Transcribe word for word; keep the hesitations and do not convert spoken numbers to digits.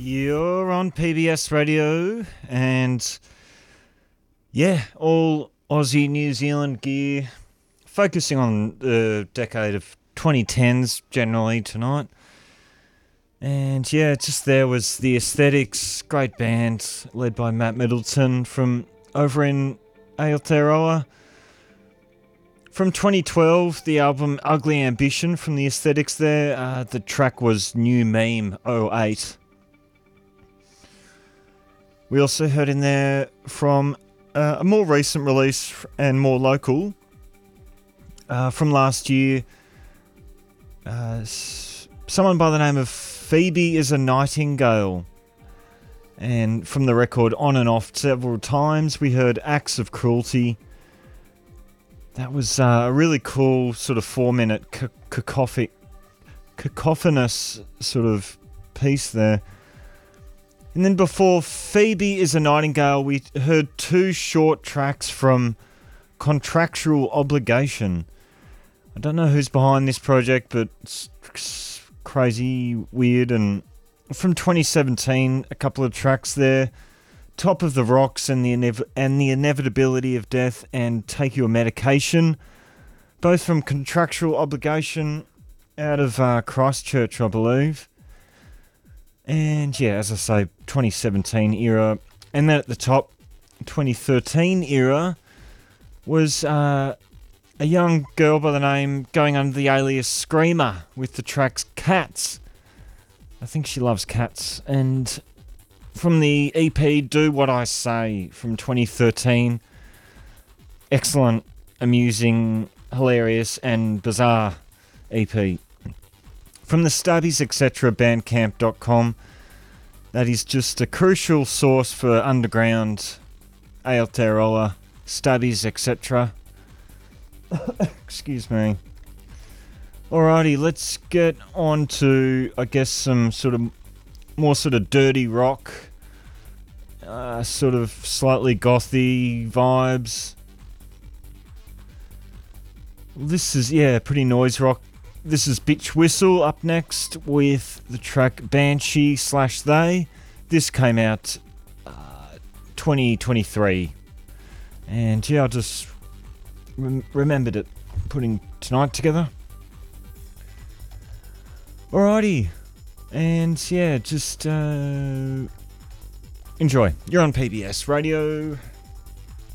You're on P B S Radio, and yeah, all Aussie, New Zealand gear, focusing on the decade of twenty tens generally tonight. And yeah, just there was The Aesthetics, great band led by Matt Middleton from over in Aotearoa. From twenty twelve, the album Ugly Ambition from The Aesthetics there. Uh, the track was New Meme oh eight. We also heard in there from uh, a more recent release and more local uh, from last year. Uh, someone by the name of Phoebe is a Nightingale. And from the record On and Off several times, we heard Acts of Cruelty. That was uh, a really cool sort of four-minute c- cacophic, cacophonous sort of piece there. And then before Phoebe is a Nightingale, we heard two short tracks from Contractual Obligation. I don't know who's behind this project, but it's crazy, weird. And from twenty seventeen, a couple of tracks there. Top of the Rocks and the Inev- and the Inevitability of Death and Take Your Medication. Both from Contractual Obligation out of uh, Christchurch, I believe. And yeah, as I say, twenty seventeen era. And then at the top, twenty thirteen era, was uh, a young girl by the name going under the alias Screamer with the tracks Cats. I think she loves cats. And from the E P Do What I Say from twenty thirteen, excellent, amusing, hilarious and bizarre E P. From the Stubbies, et cetera, bandcamp dot com. That is just a crucial source for underground, Aotearoa, Stubbies, et cetera. Excuse me. Alrighty, let's get on to, I guess, some sort of more sort of dirty rock, uh, sort of slightly gothy vibes. This is, yeah, pretty noise rock. This is Bitch Whistle up next with the track Banshee slash They. This came out uh, twenty twenty-three. And yeah, I just rem- remembered it putting tonight together. Alrighty. And yeah, just uh, enjoy. You're on P B S Radio.